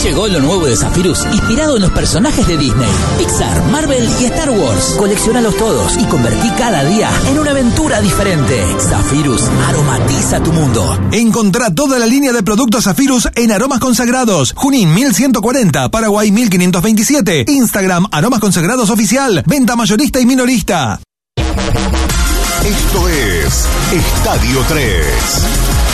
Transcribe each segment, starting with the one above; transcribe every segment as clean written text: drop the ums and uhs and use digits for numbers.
Llegó lo nuevo de Zephyrus, inspirado en los personajes de Disney, Pixar, Marvel y Star Wars. Colecciónalos todos y convertí cada día en una aventura diferente. Zephyrus aromatiza tu mundo. Encontrá toda la línea de productos Zephyrus en Aromas Consagrados. Junín 1140, Paraguay 1527. Instagram Aromas Consagrados Oficial. Venta mayorista y minorista. Esto es Estadio 3.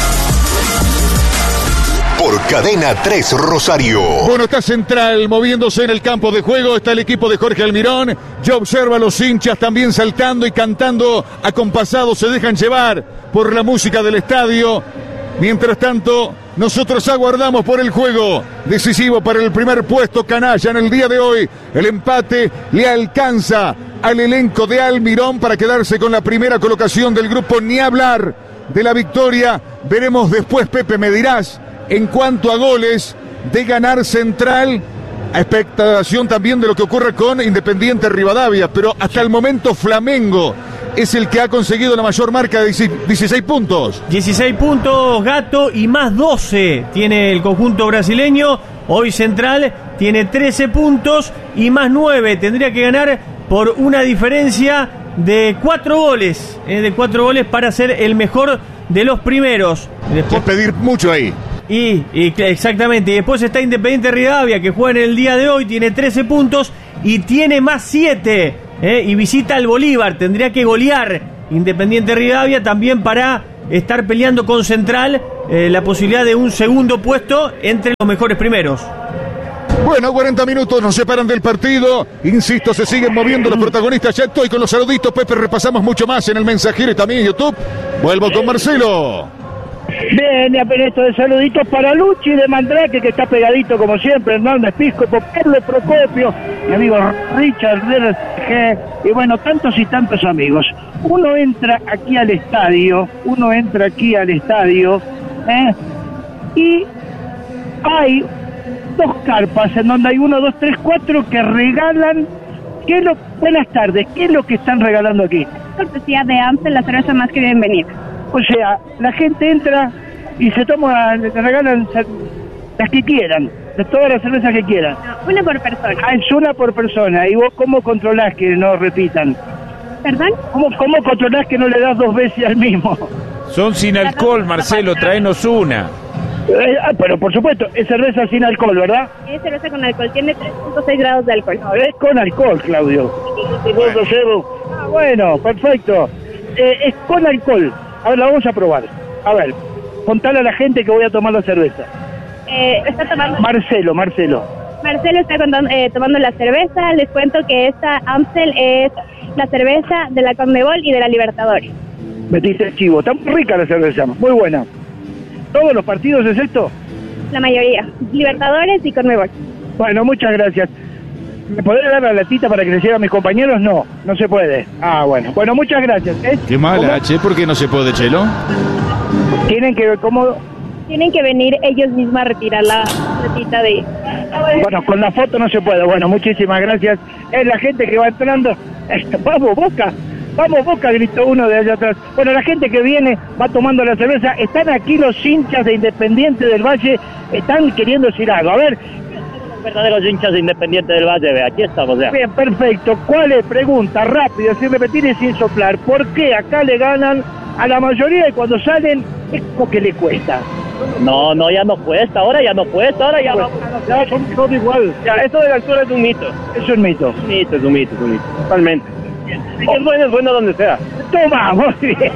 Por Cadena 3 Rosario. Bueno, está Central moviéndose en el campo de juego. Está el equipo de Jorge Almirón. Ya observa a los hinchas también saltando y cantando acompasados. Se dejan llevar por la música del estadio. Mientras tanto, nosotros aguardamos por el juego decisivo para el primer puesto canalla en el día de hoy. El empate le alcanza al elenco de Almirón para quedarse con la primera colocación del grupo. Ni hablar de la victoria. Veremos después, Pepe, me dirás. En cuanto a goles, de ganar Central, a expectación también de lo que ocurre con Independiente Rivadavia, pero hasta el momento Flamengo es el que ha conseguido la mayor marca de 16 puntos. 16 puntos, Gato, y más 12 tiene el conjunto brasileño. Hoy Central tiene 13 puntos y más 9. Tendría que ganar por una diferencia de 4 goles. De 4 goles para ser el mejor de los primeros. Después pedir mucho ahí. Y exactamente, y después está Independiente Rivadavia, que juega en el día de hoy, tiene 13 puntos y tiene más 7, y visita al Bolívar. Tendría que golear Independiente Rivadavia también para estar peleando con Central la posibilidad de un segundo puesto entre los mejores primeros. Bueno, 40 minutos nos separan del partido. Insisto, se siguen moviendo los protagonistas. Ya estoy con los saluditos, Pepe. Repasamos mucho más en el mensajero y también en YouTube. Vuelvo con Marcelo. Bien, apenas esto de saluditos para Luchi de Mandrake, que está pegadito como siempre, Hernández Piscopo, Carlos Procopio, mi amigo Richard G, y bueno, tantos y tantos amigos. Uno entra aquí al estadio, y hay 2 carpas en donde hay 1, 2, 3, 4 que regalan. Buenas tardes, ¿qué es lo que están regalando aquí? Cortesía de Amstel, la cerveza más que bienvenida. O sea, la gente entra y se toma, le regalan las que quieran, de todas las cervezas que quieran. No, una por persona. Ah, es una por persona. ¿Y vos cómo controlás que no repitan? ¿Perdón? ¿Cómo controlás que no le das 2 veces al mismo? Son sin alcohol, Marcelo, tráenos una. Pero por supuesto, es cerveza sin alcohol, ¿verdad? Es cerveza con alcohol, tiene 3.6 grados de alcohol. No, es con alcohol, Claudio. Bueno, perfecto. Es con alcohol. A ver, la vamos a probar. A ver, contale a la gente que voy a tomar la cerveza. Está tomando... Marcelo está tomando la cerveza. Les cuento que esta Amstel es la cerveza de la Conmebol y de la Libertadores. Metiste chivo. Está muy rica la cerveza, muy buena. ¿Todos los partidos es esto? La mayoría. Libertadores y Conmebol. Bueno, muchas gracias. ¿Me podés dar la latita para que le llegue a mis compañeros? No se puede. Ah, bueno. Bueno, muchas gracias. Qué mala, che, ¿por qué no se puede, Chelo? Tienen que ver cómo... Tienen que venir ellos mismos a retirar la latita de... Bueno, con la foto no se puede. Bueno, muchísimas gracias. Es la gente que va entrando. ¡Vamos, Boca! ¡Vamos, Boca!, gritó uno de allá atrás. Bueno, la gente que viene va tomando la cerveza. Están aquí los hinchas de Independiente del Valle. Están queriendo decir algo. A ver... Verdaderos hinchas de Independiente del Valle, aquí estamos ya. Bien, perfecto. ¿Cuál es? Pregunta, rápido, sin repetir y sin soplar. ¿Por qué acá le ganan a la mayoría y cuando salen es porque le cuesta? No, ya no cuesta, ahora ya no. Ya son todos igual. Ya, esto de la altura es un mito. Es un mito. Es un mito, totalmente. Es bueno donde sea. Toma, muy bien.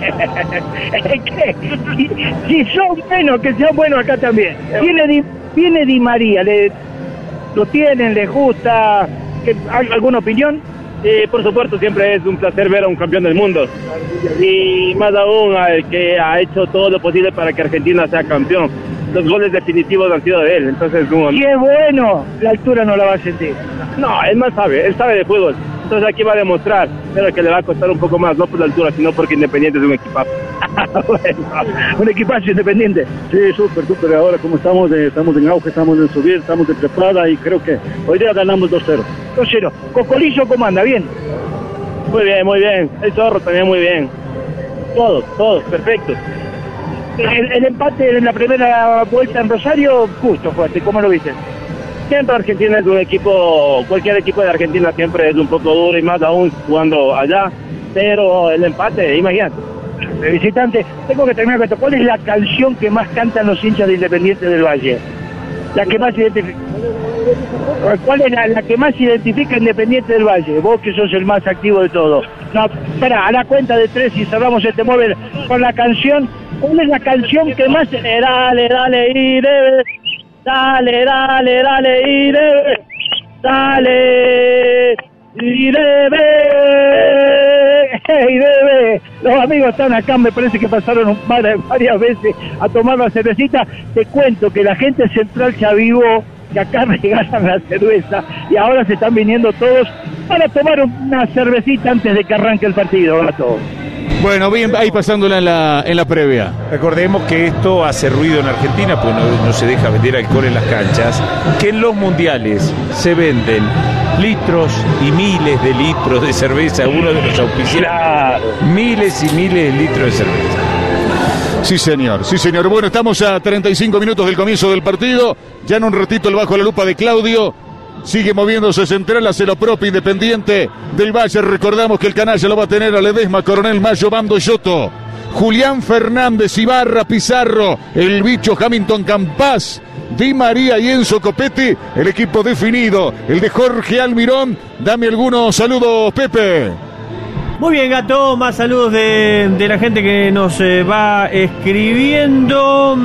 Si son buenos, que sean buenos acá también. Viene Di María, ¿lo tienen? ¿Les gusta? ¿Alguna opinión? Por supuesto, siempre es un placer ver a un campeón del mundo. Y más aún al que ha hecho todo lo posible para que Argentina sea campeón. Los goles definitivos han sido de él. Entonces, ¡qué bueno! La altura no la va a sentir. No, él sabe de fútbol. Entonces aquí va a demostrar, pero que le va a costar un poco más, no por la altura, sino porque Independiente es un equipazo. Bueno, un equipazo Independiente. Sí, súper. Ahora como estamos en auge, estamos en subir, estamos de preparada y creo que hoy día ganamos 2-0. 2-0. Cocolillo, ¿cómo anda? ¿Bien? Muy bien. El Zorro también muy bien. Todos, perfectos. El empate en la primera vuelta en Rosario, justo fuerte, ¿cómo lo viste? Siempre Argentina es un equipo, cualquier equipo de Argentina siempre es un poco duro y más aún jugando allá, pero el empate, imagínate. De visitante, tengo que terminar con esto. ¿Cuál es la canción que más cantan los hinchas de Independiente del Valle? La que más identifica. ¿Cuál es la que más identifica Independiente del Valle? Vos que sos el más activo de todos. No, espera, a la cuenta de 3 y cerramos este móvil con la canción. ¿Cuál es la canción que más... Dale, dale, y debe. Dale, dale, dale, y debe. Dale, y debe. Y debe. Los amigos están acá, me parece que pasaron varias veces a tomar la cervecita. Te cuento que la gente central se avivó, que acá regalan la cerveza y ahora se están viniendo todos para tomar una cervecita antes de que arranque el partido, Gato. Bueno, bien, ahí pasándola en la previa. Recordemos que esto hace ruido en Argentina, pues no se deja vender alcohol en las canchas, que en los mundiales se venden litros y miles de litros de cerveza, uno de los auspiciantes, claro. Miles y miles de litros de cerveza. Sí, señor, sí, señor. Bueno, estamos a 35 minutos del comienzo del partido. Ya en un ratito el bajo la lupa de Claudio. Sigue moviéndose Central, hace lo propio Independiente del Valle. Recordamos que el canalla lo va a tener a Ledesma, Coronel Mayo, Bando Yoto, Julián Fernández, Ibarra, Pizarro, el bicho Hamilton Campás, Di María y Enzo Copetti. El equipo definido, el de Jorge Almirón. Dame algunos saludos, Pepe. Muy bien, Gato, más saludos de la gente que nos va escribiendo.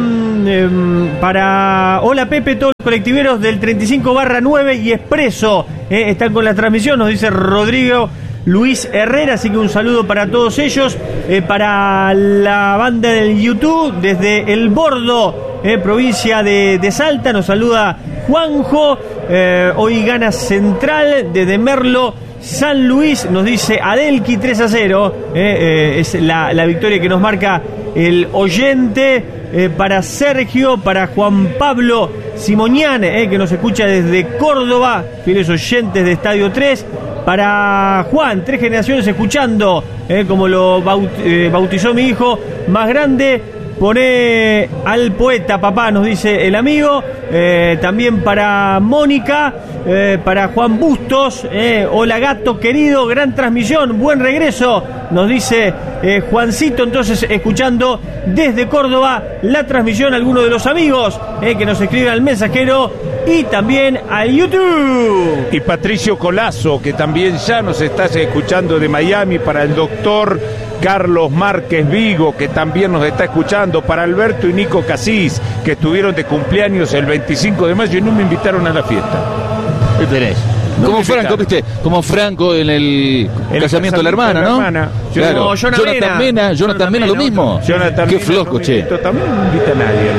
Hola Pepe, todos los colectiveros del 35/9 y Expreso están con la transmisión, nos dice Rodrigo Luis Herrera, así que un saludo para todos ellos. Para la banda del YouTube, desde El Bordo, provincia de Salta, nos saluda Juanjo. Hoy gana Central desde Merlo, San Luis, nos dice Adelki 3-0, es la victoria que nos marca el oyente. Para Sergio, para Juan Pablo Simonian, que nos escucha desde Córdoba, fieles oyentes de Estadio 3. Para Juan, 3 generaciones escuchando, como lo bautizó mi hijo más grande. Poné al poeta, papá, nos dice el amigo. También para Mónica, para Juan Bustos. Hola Gato querido, gran transmisión, buen regreso, nos dice Juancito. Entonces, escuchando desde Córdoba la transmisión, algunos de los amigos que nos escriben al mensajero y también al YouTube. Y Patricio Colazo, que también ya nos está escuchando de Miami. Para el doctor Carlos Márquez Vigo, que también nos está escuchando. Para Alberto y Nico Casís, que estuvieron de cumpleaños el 25 de mayo y no me invitaron a la fiesta. ¿Qué tenés? Como Franco, ¿viste? Como Franco en el casamiento de la hermana, ¿no? Claro. No, Jonathan Mena, lo mismo. Jonathan Qué Mena, flojo, che. También no invita a nadie,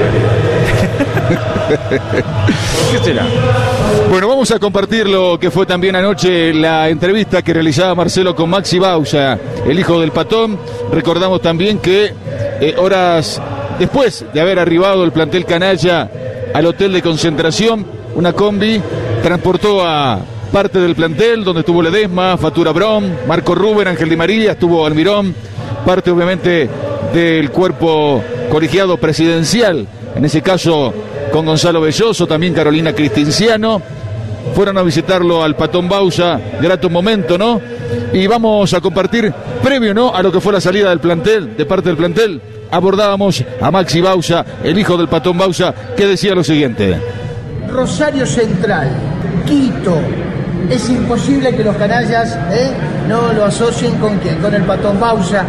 en realidad. ¿Qué será? Bueno, vamos a compartir lo que fue también anoche la entrevista que realizaba Marcelo con Maxi Bausa, el hijo del Patón. Recordamos también que horas después de haber arribado el plantel canalla al hotel de concentración, una combi transportó a parte del plantel, donde estuvo Ledesma, Fatura Brom, Marco Rubén, Ángel Di María, estuvo Almirón, parte obviamente del cuerpo colegiado presidencial, en ese caso con Gonzalo Belloso, también Carolina Cristinciano. Fueron a visitarlo al Patón Bausa, grato momento, ¿no? Y vamos a compartir, previo, ¿no?, a lo que fue la salida del plantel, de parte del plantel, abordábamos a Maxi Bausa, el hijo del Patón Bausa, que decía lo siguiente. Rosario Central, Quito, es imposible que los canallas no lo asocien con quién, con el Patón Bausa,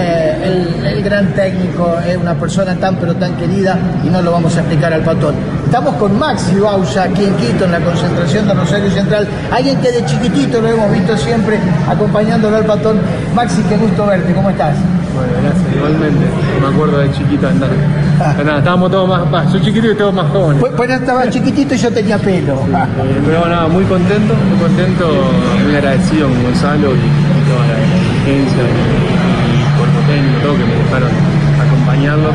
el gran técnico, una persona tan pero tan querida, y no lo vamos a explicar al Patón. Estamos con Maxi Bausa aquí en Quito, en la concentración de Rosario Central, alguien que de chiquitito lo hemos visto siempre acompañándolo al Patón. Maxi, qué gusto verte, ¿cómo estás? Bueno, gracias, igualmente. Me acuerdo de chiquito andar. Pero nada, estábamos todos más, yo chiquito y todos más jóvenes. Pues estaba chiquitito y yo tenía pelo. Pero nada, muy contento, muy agradecido con Gonzalo y toda la dirigencia y el cuerpo técnico, todo, que me dejaron acompañarlos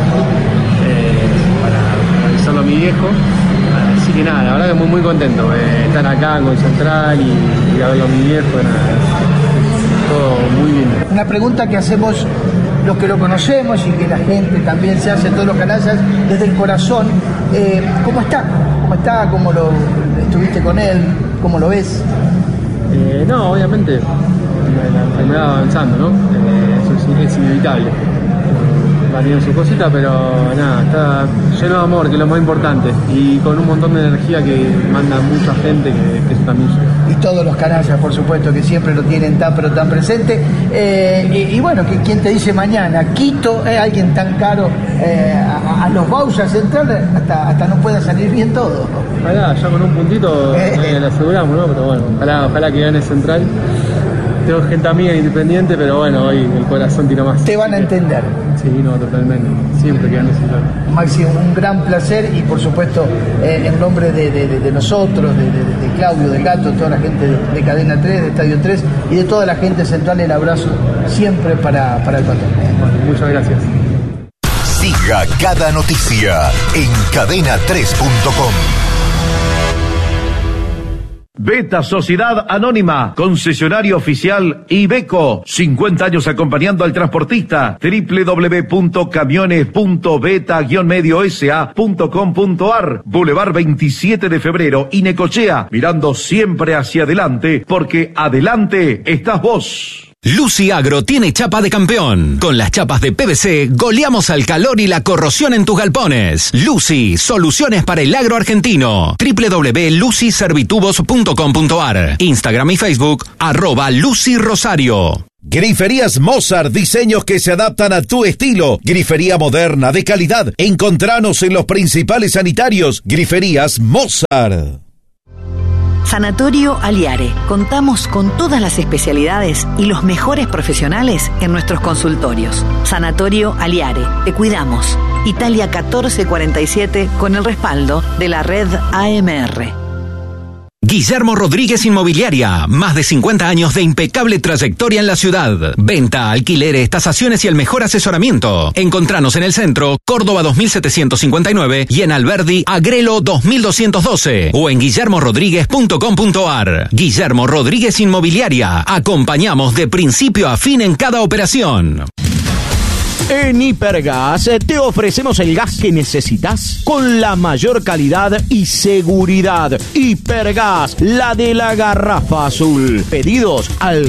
para avisarlo a mi viejo. Así que nada, la verdad que muy contento de estar acá con Central y verlo a mi viejo, todo muy bien. Una pregunta que hacemos los que lo conocemos y que la gente también se hace, todos los canallas, desde el corazón. ¿Cómo está? ¿Cómo está? estuviste con él, ¿cómo lo ves? No, obviamente, la enfermedad avanzando, ¿no? Eso es inevitable. Va a tener su cosita, pero nada, está lleno de amor, que es lo más importante, y con un montón de energía que manda mucha gente, que eso también llega. Y todos los canallas, por supuesto, que siempre lo tienen tan pero tan presente. Y bueno, ¿quién te dice mañana? Quito, alguien tan caro, a los Bausa Central hasta no pueda salir bien todo. Ojalá, ya con un puntito le aseguramos, ¿no? Pero bueno, ojalá que gane Central. Tengo gente amiga Independiente, pero bueno, hoy el corazón tira más. Te van a entender. Sí, no, totalmente. Siempre que gane Central. Maxi, un gran placer y por supuesto en nombre de nosotros, de Claudio, del Gato, toda la gente de Cadena 3, de Estadio 3 y de toda la gente central, el abrazo siempre para el Patón. Bueno, muchas gracias. Siga cada noticia en cadena3.com. Beta Sociedad Anónima, concesionario oficial Iveco, 50 años acompañando al transportista. www.camiones.beta-mediosa.com.ar, Boulevard 27 de Febrero y Necochea, mirando siempre hacia adelante, porque adelante estás vos. Lucy Agro tiene chapa de campeón. Con las chapas de PVC goleamos al calor y la corrosión en tus galpones. Lucy, soluciones para el agro argentino. www.lucyservitubos.com.ar. Instagram y Facebook @LucyRosario. Griferías Mozart, diseños que se adaptan a tu estilo. Grifería moderna, de calidad. Encontranos en los principales sanitarios. Griferías Mozart. Sanatorio Aliare. Contamos con todas las especialidades y los mejores profesionales en nuestros consultorios. Sanatorio Aliare. Te cuidamos. Italia 1447 con el respaldo de la red AMR. Guillermo Rodríguez Inmobiliaria, más de 50 años de impecable trayectoria en la ciudad. Venta, alquileres, tasaciones y el mejor asesoramiento. Encontranos en el centro, Córdoba 2759 y en Alberdi, Agrelo 2212 o en guillermorodríguez.com.ar. Guillermo Rodríguez Inmobiliaria, acompañamos de principio a fin en cada operación. En Hipergas te ofrecemos el gas que necesitas con la mayor calidad y seguridad. Hipergas, la de la garrafa azul. Pedidos al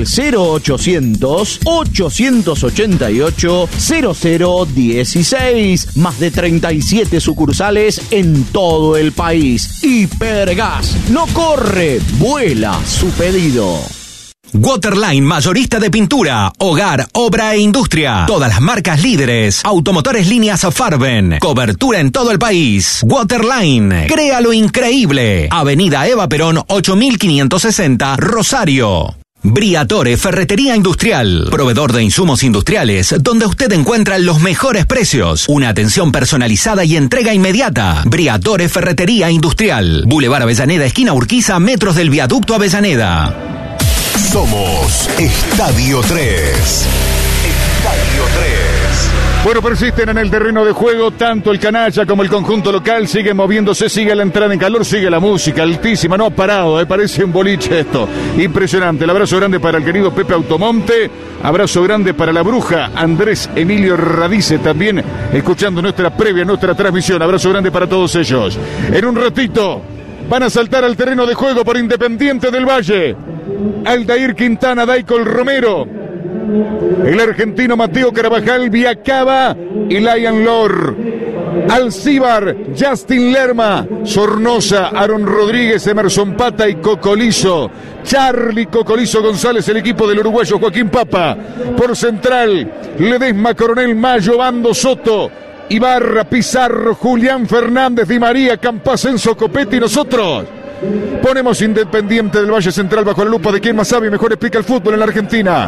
0800-888-0016. Más de 37 sucursales en todo el país. Hipergas, no corre, vuela su pedido. Waterline, mayorista de pintura, hogar, obra e industria. Todas las marcas líderes. Automotores líneas Farben. Cobertura en todo el país. Waterline, crea lo increíble. Avenida Eva Perón 8560, Rosario. Briatore Ferretería Industrial, proveedor de insumos industriales, donde usted encuentra los mejores precios, una atención personalizada y entrega inmediata. Briatore Ferretería Industrial, Boulevard Avellaneda, esquina Urquiza, metros del viaducto Avellaneda. Somos Estadio 3. Estadio 3. Bueno, persisten en el terreno de juego, tanto el canalla como el conjunto local siguen moviéndose, sigue la entrada en calor, sigue la música altísima, no ha parado, parece un boliche esto, impresionante. El abrazo grande para el querido Pepe Automonte, abrazo grande para la bruja Andrés Emilio Radice, también escuchando nuestra previa, nuestra transmisión, abrazo grande para todos ellos. En un ratito van a saltar al terreno de juego por Independiente del Valle Aldair Quintana, Daicol Romero, el argentino Mateo Carabajal, Viacaba y Lion Lor, Alcíbar, Justin Lerma, Sornosa, Aaron Rodríguez, Emerson Pata y Cocolizo, Charlie Cocolizo González, el equipo del uruguayo Joaquín Papa. Por Central, Ledesma, Coronel Mayo, Bando Soto, Ibarra, Pizarro, Julián Fernández, Di María, Campas, Enzo Copetti y nosotros ponemos Independiente del Valle Central bajo la lupa de quien más sabe y mejor explica el fútbol en la Argentina.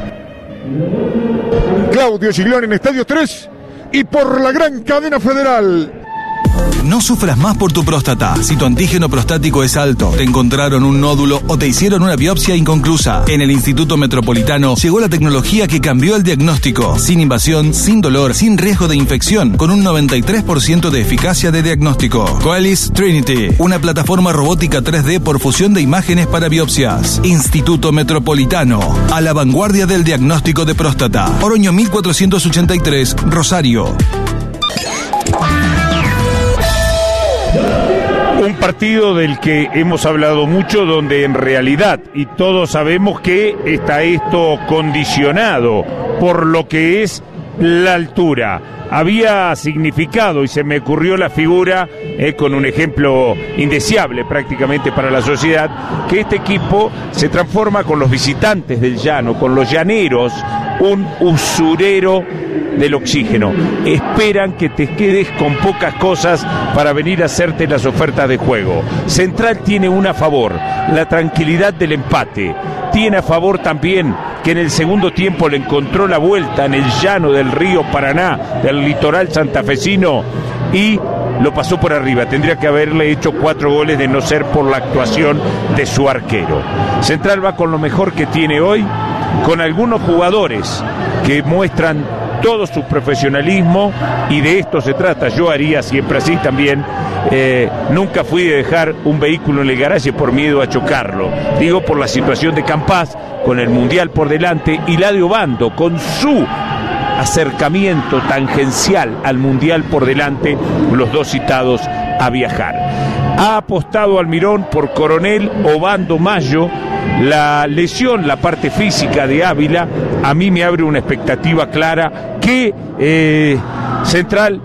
Claudio Giglione en Estadio 3 y por la gran cadena federal. No sufras más por tu próstata. Si tu antígeno prostático es alto, te encontraron un nódulo o te hicieron una biopsia inconclusa. En el Instituto Metropolitano llegó la tecnología que cambió el diagnóstico. Sin invasión, sin dolor, sin riesgo de infección, con un 93% de eficacia de diagnóstico. Coelis Trinity, una plataforma robótica 3D por fusión de imágenes para biopsias. Instituto Metropolitano, a la vanguardia del diagnóstico de próstata. Oroño 1483, Rosario. Un partido del que hemos hablado mucho, donde en realidad, y todos sabemos que está esto condicionado por lo que es la altura. Había significado, y se me ocurrió la figura, con un ejemplo indeseable prácticamente para la sociedad, que este equipo se transforma con los visitantes del llano, con los llaneros, un usurero del oxígeno. Esperan que te quedes con pocas cosas para venir a hacerte las ofertas de juego. Central tiene una a favor, la tranquilidad del empate. Tiene a favor también que en el segundo tiempo le encontró la vuelta en el llano del río Paraná, del litoral santafesino, y lo pasó por arriba. Tendría que haberle hecho 4 goles de no ser por la actuación de su arquero. Central va con lo mejor que tiene hoy, con algunos jugadores que muestran todo su profesionalismo, y de esto se trata. Yo haría siempre así también. Nunca fui de dejar un vehículo en el garaje por miedo a chocarlo. Digo, por la situación de Campás, con el Mundial por delante, y la de Obando, con su acercamiento tangencial al Mundial por delante, los dos citados a viajar. Ha apostado Almirón por Coronel, Obando, Mayo. La lesión, la parte física de Ávila, a mí me abre una expectativa clara que Central,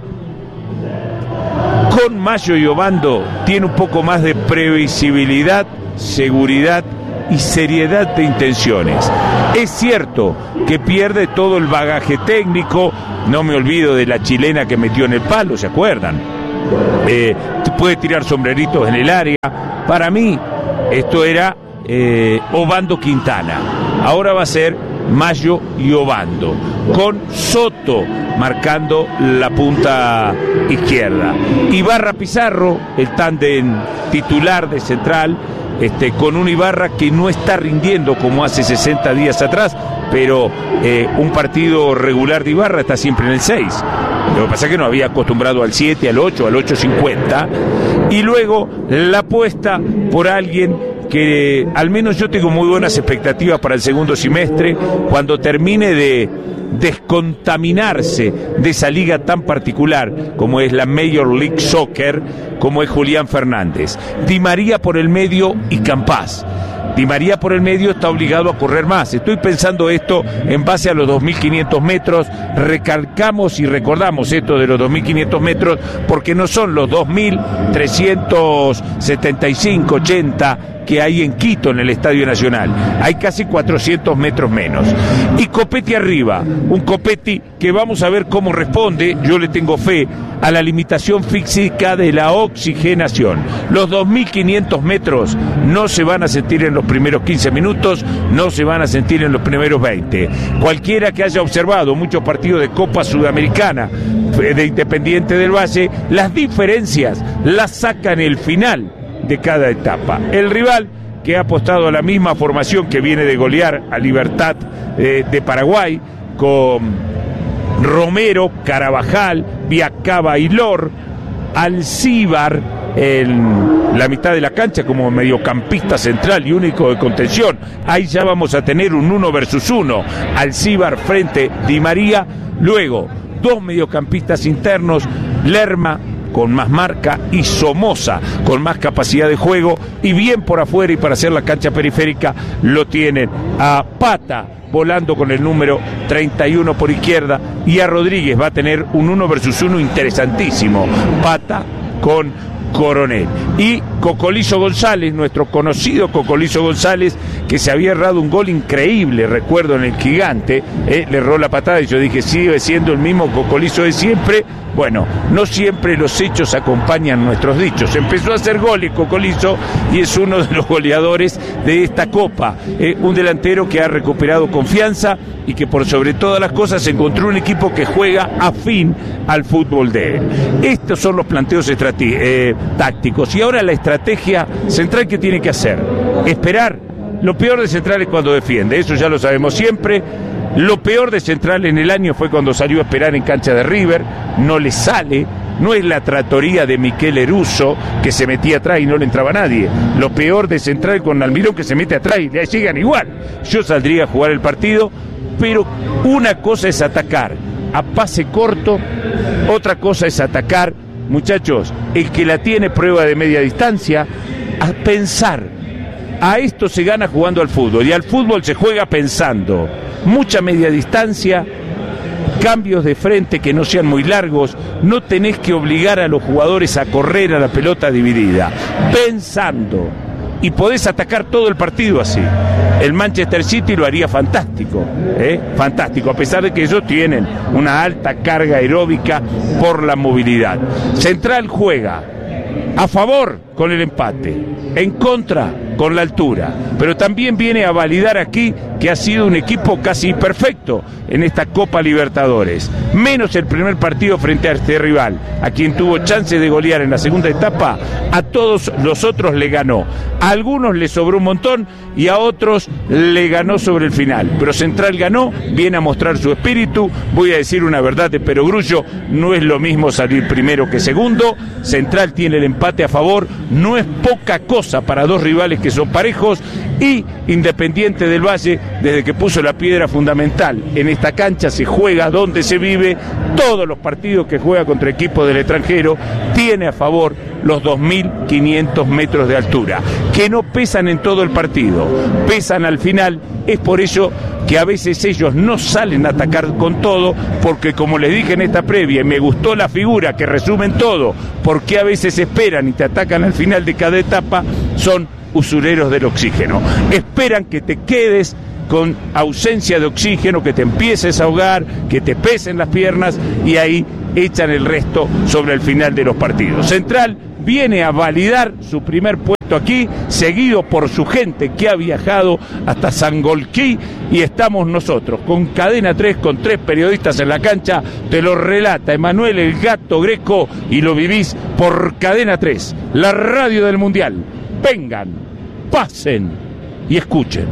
con Mayo y Obando, tiene un poco más de previsibilidad, seguridad y seriedad de intenciones. Es cierto que pierde todo el bagaje técnico. No me olvido de la chilena que metió en el palo, ¿se acuerdan? Puede tirar sombreritos en el área. Para mí esto era Obando Quintana. Ahora va a ser Mayo y Obando, con Soto marcando la punta izquierda. Ibarra Pizarro, el tándem titular de Central, con un Ibarra que no está rindiendo como hace 60 días atrás, pero un partido regular de Ibarra está siempre en el 6. Lo que pasa es que no había acostumbrado al 7, al 8, al 8.50. Y luego la apuesta por alguien que al menos yo tengo muy buenas expectativas para el segundo semestre, cuando termine de descontaminarse de esa liga tan particular como es la Major League Soccer, como es Julián Fernández. Di María por el medio y Campás. Di María por el medio está obligado a correr más. Estoy pensando esto en base a los 2.500 metros. Recalcamos y recordamos esto de los 2.500 metros porque no son los 2.375, 80 que hay en Quito, en el Estadio Nacional. Hay casi 400 metros menos. Y Copetti arriba, un Copetti que vamos a ver cómo responde. Yo le tengo fe a la limitación física de la oxigenación. Los 2.500 metros no se van a sentir en los primeros 15 minutos, no se van a sentir en los primeros 20. Cualquiera que haya observado muchos partidos de Copa Sudamericana de Independiente del Valle, las diferencias las sacan el final de cada etapa. El rival, que ha apostado a la misma formación que viene de golear a Libertad de Paraguay, con Romero, Carabajal, Viacaba y Lor, Alcíbar en la mitad de la cancha como mediocampista central y único de contención. Ahí ya vamos a tener un 1 versus 1. Alcíbar frente Di María. Luego, 2 mediocampistas internos, Lerma con más marca y Somoza con más capacidad de juego, y bien por afuera y para hacer la cancha periférica lo tienen a Pata volando con el número 31 por izquierda, y a Rodríguez. Va a tener un 1 versus 1 interesantísimo, Pata con Coronel. Y Cocolizo González, nuestro conocido Cocolizo González, que se había errado un gol increíble, recuerdo, en el Gigante, le erró la patada y yo dije, sigue siendo el mismo Cocolizo de siempre. Bueno, no siempre los hechos acompañan nuestros dichos. Empezó a hacer goles Cocolizo y es uno de los goleadores de esta Copa. Un delantero que ha recuperado confianza y que por sobre todas las cosas encontró un equipo que juega afín al fútbol de él. Estos son los planteos tácticos. Y ahora la estrategia Central, ¿qué tiene que hacer? Esperar. Lo peor de Central es cuando defiende, eso ya lo sabemos siempre. Lo peor de Central en el año fue cuando salió a esperar en cancha de River, no le sale. No es la tratoría de Miquel Eruso, que se metía atrás y no le entraba nadie. Lo peor de Central con Almirón, que se mete atrás y le llegan igual. Yo saldría a jugar el partido, pero una cosa es atacar a pase corto, otra cosa es atacar muchachos, el que la tiene prueba de media distancia, a pensar. A esto se gana jugando al fútbol, y al fútbol se juega pensando. Mucha media distancia, cambios de frente que no sean muy largos, no tenés que obligar a los jugadores a correr a la pelota dividida, pensando, y podés atacar todo el partido así. El Manchester City lo haría fantástico, fantástico, a pesar de que ellos tienen una alta carga aeróbica por la movilidad. Central juega a favor con el empate, en contra con la altura, pero también viene a validar aquí que ha sido un equipo casi perfecto en esta Copa Libertadores, menos el primer partido frente a este rival, a quien tuvo chance de golear en la segunda etapa. A todos los otros le ganó, a algunos le sobró un montón y a otros le ganó sobre el final, pero Central ganó, viene a mostrar su espíritu. Voy a decir una verdad de perogrullo, no es lo mismo salir primero que segundo. Central tiene el empate a favor, no es poca cosa para dos rivales que son parejos, y Independiente del Valle, desde que puso la piedra fundamental en esta cancha, se juega donde se vive. Todos los partidos que juega contra equipos del extranjero tiene a favor los 2.500 metros de altura, que no pesan en todo el partido, pesan al final. Es por ello que a veces ellos no salen a atacar con todo, porque como les dije en esta previa, y me gustó la figura que resumen todo, porque a veces esperan y te atacan al final de cada etapa, son usureros del oxígeno. Esperan que te quedes con ausencia de oxígeno, que te empieces a ahogar, que te pesen las piernas, y ahí echan el resto sobre el final de los partidos. Central viene a validar su primer puesto aquí, seguido por su gente que ha viajado hasta Sangolquí, y estamos nosotros con Cadena 3, con 3 periodistas en la cancha. Te lo relata Emanuel el Gato Greco y lo vivís por Cadena 3, la radio del Mundial. Vengan, pasen y escuchen.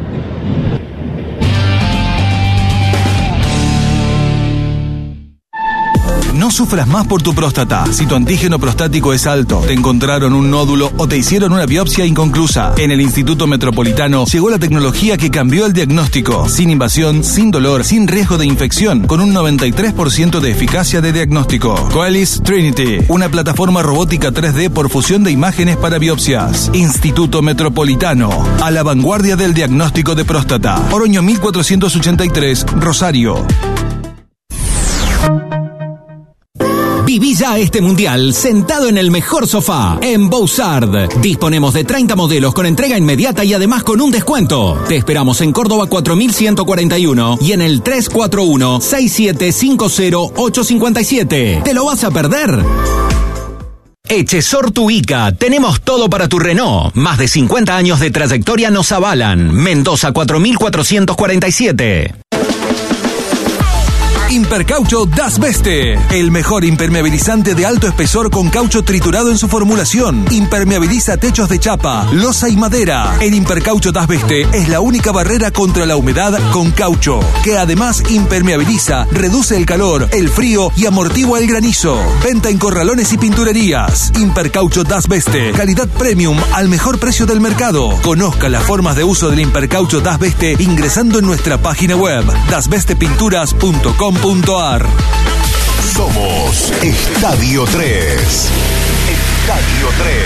No sufras más por tu próstata. Si tu antígeno prostático es alto, te encontraron un nódulo o te hicieron una biopsia inconclusa, en el Instituto Metropolitano llegó la tecnología que cambió el diagnóstico. Sin invasión, sin dolor, sin riesgo de infección, con un 93% de eficacia de diagnóstico. Coelis Trinity, una plataforma robótica 3D por fusión de imágenes para biopsias. Instituto Metropolitano, a la vanguardia del diagnóstico de próstata. Oroño 1483, Rosario. Viví ya este mundial sentado en el mejor sofá, en Bouzard. Disponemos de 30 modelos con entrega inmediata y además con un descuento. Te esperamos en Córdoba 4141 y en el 341-6750-857. ¿Te lo vas a perder? Echesor Tuica, tenemos todo para tu Renault. Más de 50 años de trayectoria nos avalan. Mendoza 4447. Impercaucho Das Beste, el mejor impermeabilizante de alto espesor con caucho triturado en su formulación. Impermeabiliza techos de chapa, losa y madera. El Impercaucho Das Beste es la única barrera contra la humedad con caucho, que además impermeabiliza, reduce el calor, el frío y amortigua el granizo. Venta en corralones y pinturerías. Impercaucho Das Beste, calidad premium al mejor precio del mercado. Conozca las formas de uso del Impercaucho Das Beste ingresando en nuestra página web dasbestepinturas.com. Somos Estadio 3. Estadio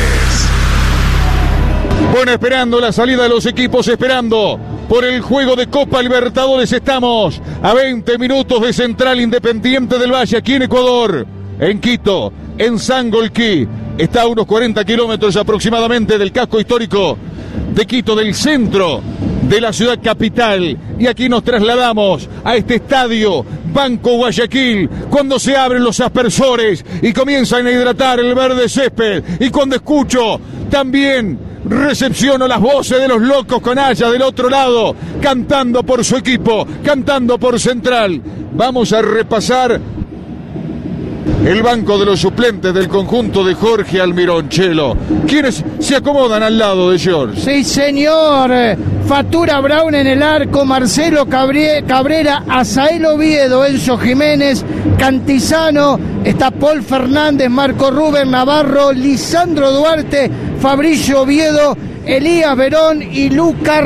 3. Bueno, esperando la salida de los equipos, esperando por el juego de Copa Libertadores. Estamos a 20 minutos de Central Independiente del Valle, aquí en Ecuador, en Quito, en Sangolquí. Está a unos 40 kilómetros aproximadamente del casco histórico de Quito, del centro de la ciudad capital, y aquí nos trasladamos a este estadio Banco Guayaquil, cuando se abren los aspersores y comienzan a hidratar el verde césped, y cuando escucho también recepciono las voces de los locos canallas del otro lado, cantando por su equipo, cantando por Central. Vamos a repasar el banco de los suplentes del conjunto de Jorge Almirón, Chelo. ¿Quiénes se acomodan al lado de George? Sí, señor. Fatura Brown en el arco, Marcelo Cabrera, Azael Oviedo, Enzo Jiménez, Cantizano, está Paul Fernández, Marco Rubén Navarro, Lisandro Duarte, Fabricio Oviedo, Elías Verón y Lucas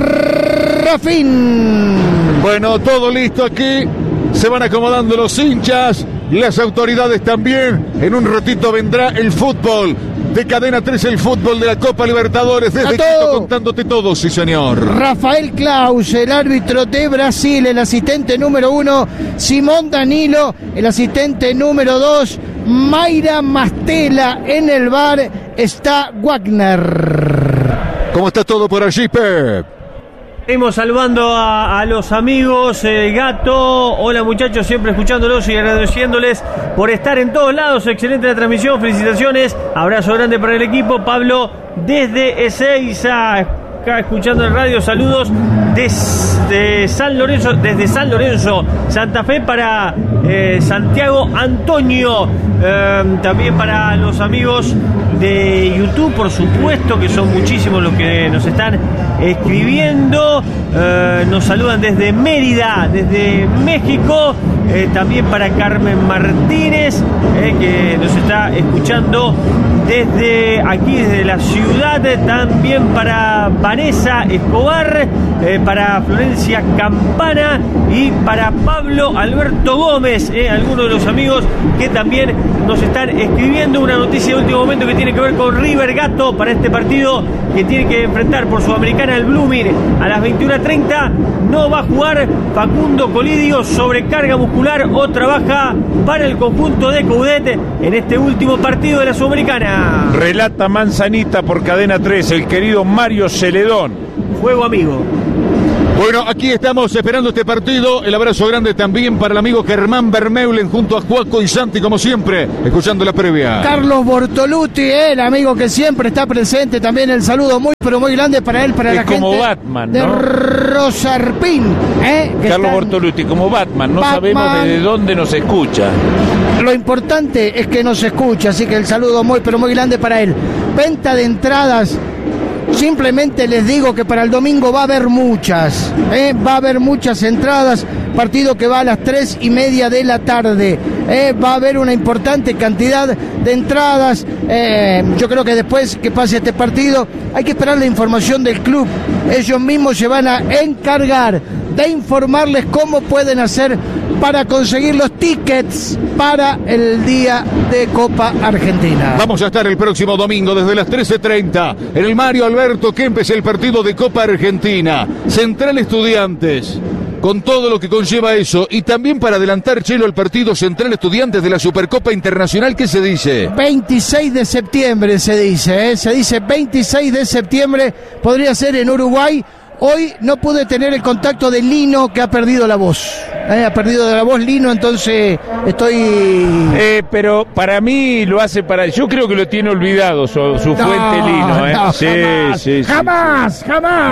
Rafín. Bueno, todo listo aquí. Se van acomodando los hinchas. las autoridades también. En un ratito vendrá el fútbol de Cadena 3, el fútbol de la Copa Libertadores. Desde Quito contándote todo, sí señor. Rafael Claus, el árbitro de Brasil, el asistente número 1, Simón Danilo, el asistente número 2, Mayra Mastela, en el VAR está Wagner. ¿Cómo está todo por allí, Pep? Seguimos saludando a los amigos, Gato, hola muchachos, siempre escuchándolos y agradeciéndoles por estar en todos lados, excelente la transmisión, felicitaciones, abrazo grande para el equipo, Pablo desde Ezeiza, acá escuchando el radio, saludos desde San Lorenzo, Santa Fe para Santiago Antonio, también para los amigos de YouTube, por supuesto, que son muchísimos los que nos están escribiendo, nos saludan desde Mérida, desde México, también para Carmen Martínez, que nos está escuchando desde aquí, desde la ciudad, también para Vanessa Escobar, para Florencia Campana y para Pablo Alberto Gómez, algunos de los amigos que también nos están escribiendo. Una noticia de último momento que tiene que ver con River, Gato, para este partido que tiene que enfrentar por Sudamericana al Blooming a las 21:30. No va a jugar Facundo Colidio, sobrecarga muscular, otra baja para el conjunto de Coudet en este último partido de la Sudamericana. Relata Manzanita por Cadena 3, el querido Mario Celedón. Fuego amigo. Bueno, aquí estamos esperando este partido. El abrazo grande también para el amigo Germán Vermeulen junto a Juaco y Santi, como siempre, escuchando la previa. Carlos Bortoluti, el amigo que siempre está presente. También el saludo muy, pero muy grande para él, para la gente. Es como Batman, de ¿no? Rosarpín. Carlos Bortoluti, como Batman. No sabemos desde dónde nos escucha. Lo importante es que nos escucha, así que el saludo muy, pero muy grande para él. Venta de entradas. Simplemente les digo que para el domingo va a haber muchas, va a haber muchas entradas, partido que va a las 3:30 de la tarde, va a haber una importante cantidad de entradas, yo creo que después que pase este partido hay que esperar la información del club, ellos mismos se van a encargar de informarles cómo pueden hacer para conseguir los tickets para el día de Copa Argentina. Vamos a estar el próximo domingo desde las 13:30 en el Mario Alberto Kempes, el partido de Copa Argentina. Central Estudiantes, con todo lo que conlleva eso. Y también para adelantar, Chelo, el partido Central Estudiantes de la Supercopa Internacional, ¿qué se dice? 26 de septiembre se dice, se dice 26 de septiembre, podría ser en Uruguay. Hoy no pude tener el contacto de Lino, que ha perdido la voz. Ha perdido la voz Lino, entonces estoy... Pero para mí lo hace para... Yo creo que lo tiene olvidado su fuente Lino. No, sí, jamás.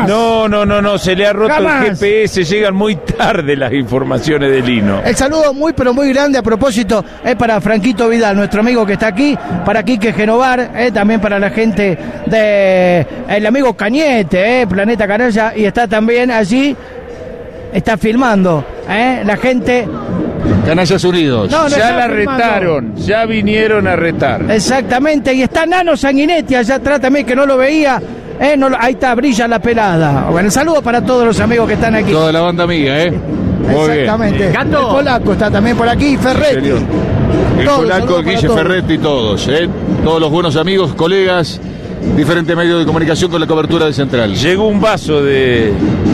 No, se le ha roto el GPS, llegan muy tarde las informaciones de Lino. El saludo muy, pero muy grande a propósito es para Franquito Vidal, nuestro amigo que está aquí, para Quique Genovar, también para la gente de el amigo Cañete, Planeta Canalla, y está también allí, está filmando, la gente... Canallas Unidos. No, ya la retaron, ya vinieron a retar. Exactamente, y está Nano Sanguinetti allá atrás también, que no lo veía. Ahí está, brilla la pelada. Bueno, saludo para todos los amigos que están aquí. Toda la banda amiga, Muy exactamente. Bien. Gato. El polaco está también por aquí, Ferretti. El polaco, Guille Ferretti, todos, todos los buenos amigos, colegas, diferentes medios de comunicación con la cobertura de Central. Llegó un vaso de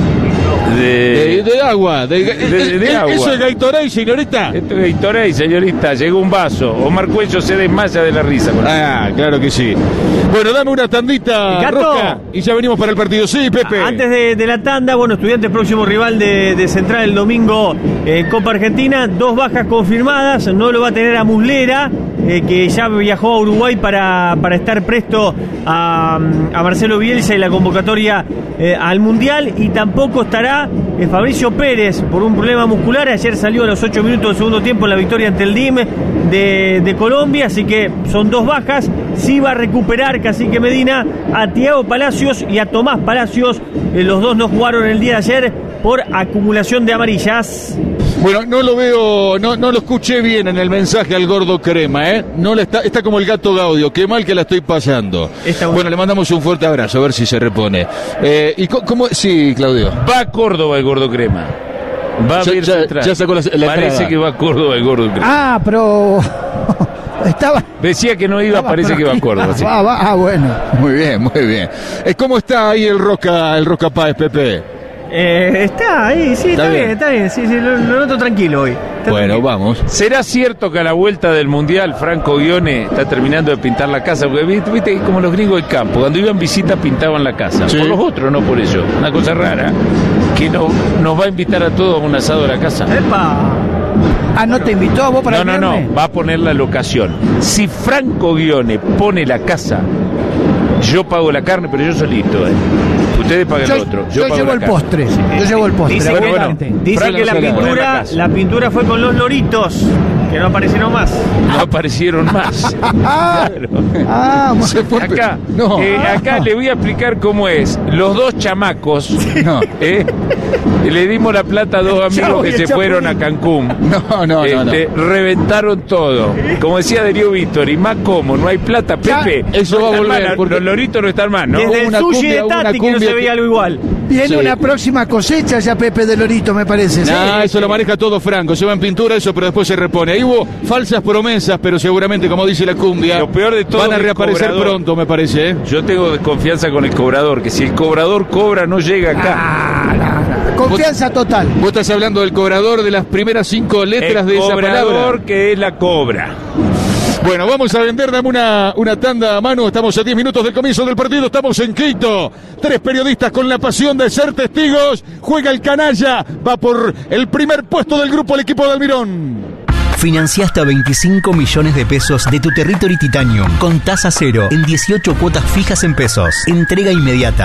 agua. De agua. ¿Eso es Gatorade, señorita? Esto es Gatorade, señorita. Llegó un vaso. Omar Cuello se desmaya de la risa. Claro que sí. Bueno, dame una tandita, Gato. Rosca, y ya venimos para el partido. Sí, Pepe. Antes de la tanda, Estudiantes próximo rival de Central el domingo en Copa Argentina. 2 bajas confirmadas. No lo va a tener a Muslera, que ya viajó a Uruguay para estar presto a Marcelo Bielsa y la convocatoria al Mundial, y tampoco estará Fabricio Pérez por un problema muscular. Ayer salió a los 8 minutos del segundo tiempo en la victoria ante el DIM de Colombia, así que son 2 bajas. Sí va a recuperar Cacique Medina a Thiago Palacios y a Tomás Palacios, los dos no jugaron el día de ayer por acumulación de amarillas. Bueno, no lo veo, no lo escuché bien en el mensaje al gordo Crema, No está como el gato Gaudio, qué mal que la estoy pasando. Bueno, le mandamos un fuerte abrazo, a ver si se repone. ¿Y cómo? Sí, Claudio. Va a Córdoba el gordo Crema. Va a ver Central. Ya sacó la Parece entrada. que va a Córdoba el gordo. Ah, pero estaba. Decía que no iba, parece que va a Córdoba. Sí. Bueno. Muy bien, muy bien. ¿Cómo está ahí el Roca Páez, Pepe? Está ahí, sí, está bien. Sí, lo noto tranquilo hoy. Bueno, vamos. ¿Será cierto que a la vuelta del Mundial Franco Ghione está terminando de pintar la casa? Porque viste como los gringos del campo, cuando iban visita pintaban la casa. Sí. Por los otros, no por ellos. Una cosa rara, que nos va a invitar a todos a un asado a la casa. ¡Epa! Ah, ¿no te invitó a vos para el No, viernes? va a poner la locación. Si Franco Ghione pone la casa, yo pago la carne, pero yo solito, Ustedes pagan el otro. Yo pago llevo la el carne. postre. Sí. Yo llevo el postre. Dice que la pintura fue con los loritos, que no aparecieron más. No aparecieron más. Claro. Se fue. Acá, acá le voy a explicar cómo es. Los dos chamacos, le dimos la plata a dos amigos que se fueron a Cancún. No. Reventaron todo. Como decía Darío Víctor, y más como, no hay plata, Pepe. Eso no va a están volver, mal, porque los loritos no están mal, ¿no? Desde el sushi de Tati que no se veía algo igual. Viene una próxima cosecha ya, Pepe de Lorito, me parece. Eso lo maneja todo Franco. Lleva en pintura eso, pero después se repone. Ahí hubo falsas promesas, pero seguramente, como dice la cumbia, lo peor de todo, van a reaparecer pronto, me parece. Yo tengo desconfianza con el cobrador, que si el cobrador cobra, no llega acá. Confianza total. Vos estás hablando del cobrador de las primeras 5 letras de esa palabra. El cobrador que es la cobra. Bueno, vamos a vender, dame una tanda a mano. Estamos a 10 minutos del comienzo del partido. Estamos en Quito. 3 periodistas con la pasión de ser testigos. Juega el canalla. Va por el primer puesto del grupo el equipo de Almirón. Financia hasta 25 millones de pesos de tu Territory Titanium con tasa cero en 18 cuotas fijas en pesos. Entrega inmediata.